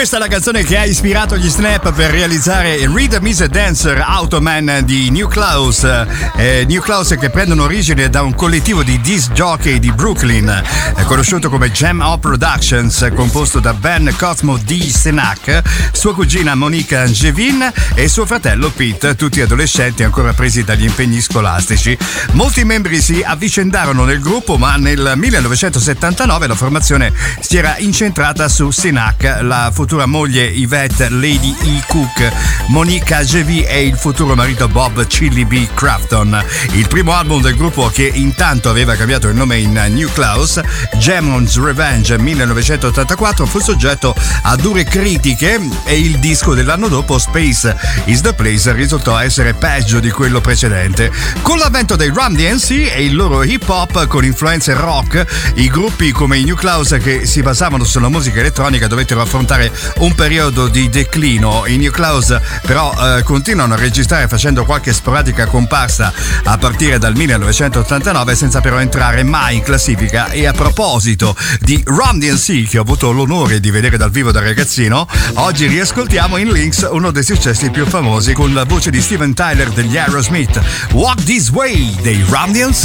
Questa è la canzone che ha ispirato gli Snap per realizzare Rhythm is a Dancer Automan di New Klaus. New Klaus che prendono origine da un collettivo di disc jockey di Brooklyn, conosciuto come Jam Up Productions, composto da Ben Cosmo D. Senac, sua cugina Monique Angevin e suo fratello Pete, tutti adolescenti ancora presi dagli impegni scolastici. Molti membri si avvicendarono nel gruppo, ma nel 1979 la formazione si era incentrata su Senac, la futura moglie Yvette Lady E. Cook, Monique Angevin e il futuro marito Bob Chili B. Crafton. Il primo album del gruppo, che intanto aveva cambiato il nome in New Klaus, Jamon's Revenge 1984, fu soggetto a dure critiche e il disco dell'anno dopo, Space is the Place, risultò essere peggio di quello precedente. Con l'avvento dei Run DMC e il loro hip hop con influenze rock, i gruppi come i New Klaus, che si basavano sulla musica elettronica, dovettero affrontare un periodo di declino. I New Klaus però continuano a registrare facendo qualche sporadica comparsa a partire dal 1989, senza però entrare mai in classifica. E a proposito di Run DMC, che ho avuto l'onore di vedere dal vivo da ragazzino, oggi riascoltiamo in Lynx uno dei successi più famosi con la voce di Steven Tyler degli Aerosmith, Walk This Way dei Run DMC.